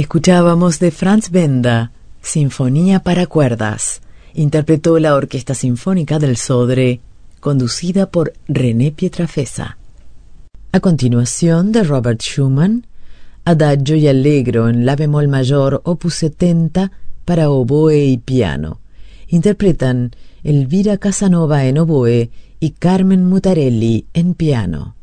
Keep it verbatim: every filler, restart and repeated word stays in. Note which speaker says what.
Speaker 1: Escuchábamos de Franz Benda, Sinfonía para cuerdas. Interpretó la Orquesta Sinfónica del Sodre, conducida por René Pietrafesa. A continuación, de Robert Schumann, Adagio y Allegro en la bemol mayor, opus setenta, para oboe y piano. Interpretan Elvira Casanova en oboe y Carmen Mutarelli en piano.